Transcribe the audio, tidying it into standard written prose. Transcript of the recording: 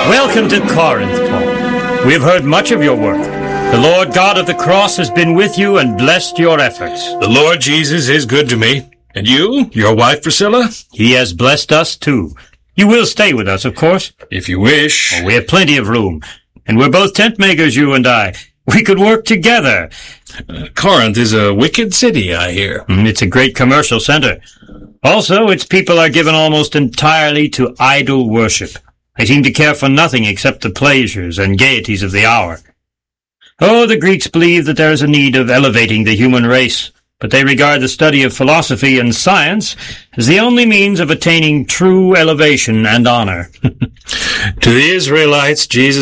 Welcome to Corinth, Paul. We have heard much of your work. The Lord God of the cross has been with you and blessed your efforts. The Lord Jesus is good to me. And you, your wife Priscilla? He has blessed us too. You will stay with us, of course. If you wish. Oh, we have plenty of room. And we're both tent makers, you and I. We could work together. Corinth is a wicked city, I hear. It's a great commercial center. Also, its people are given almost entirely to idol worship. They seem to care for nothing except the pleasures and gaieties of the hour. Oh, the Greeks believe that there is a need of elevating the human race, but they regard the study of philosophy and science as the only means of attaining true elevation and honor. To the Israelites, Jesus